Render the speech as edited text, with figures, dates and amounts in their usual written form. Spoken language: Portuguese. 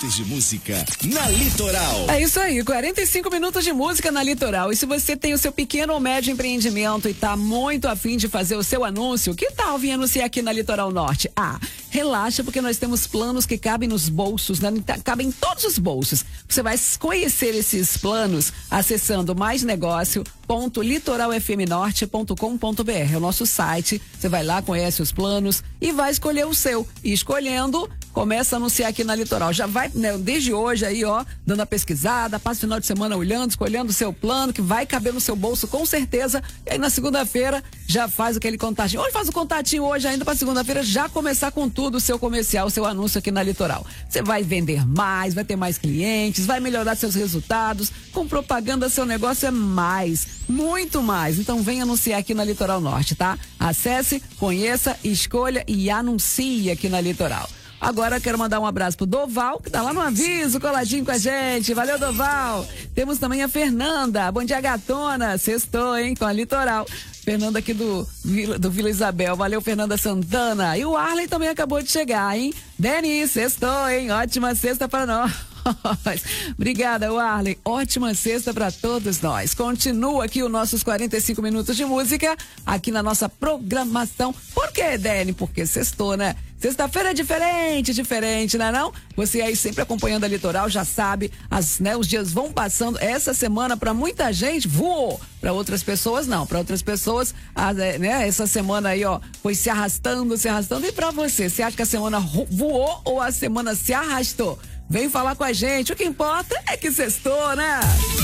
minutos de música na Litoral. É isso aí, 45 minutos de música na Litoral. E se você tem o seu pequeno ou médio empreendimento e tá muito afim de fazer o seu anúncio, que tal vir anunciar aqui na Litoral Norte? Relaxa, porque nós temos planos que cabem nos bolsos, né? Cabem em todos os bolsos. Você vai conhecer esses planos acessando maisnegócio.litoralfmnorte.com.br. É o nosso site. Você vai lá, conhece os planos e vai escolher o seu. E escolhendo, começa a anunciar aqui na Litoral. Já vai, né, desde hoje aí, ó, dando a pesquisada, passa o final de semana olhando, escolhendo o seu plano, que vai caber no seu bolso com certeza. E aí na segunda-feira já faz aquele contatinho. Hoje faz o contatinho hoje ainda para segunda-feira já começar com tudo o seu comercial, o seu anúncio aqui na Litoral. Você vai vender mais, vai ter mais clientes, vai melhorar seus resultados. Com propaganda, seu negócio é mais, muito mais. Então vem anunciar aqui na Litoral Norte, tá? Acesse, conheça, escolha e anuncie aqui na Litoral. Agora quero mandar um abraço pro Doval, que tá lá no aviso, coladinho com a gente. Valeu, Doval. Temos também a Fernanda. Bom dia, gatona. Sextou, hein, com a Litoral. Fernanda aqui do Vila Isabel. Valeu, Fernanda Santana. E o Arley também acabou de chegar, hein? Denis, sextou, hein? Ótima sexta para nós. Obrigada, Warley. Ótima sexta para todos nós. Continua aqui os nossos 45 minutos de música aqui na nossa programação. Por quê, Dani? Porque sextou, né? Sexta-feira é diferente, né não? Você aí sempre acompanhando a Litoral já sabe, os dias vão passando. Essa semana para muita gente voou, para outras pessoas não. Para outras pessoas, essa semana aí, ó, foi se arrastando. E para você acha que a semana voou ou a semana se arrastou? Vem falar com a gente. O que importa é que sextou, né?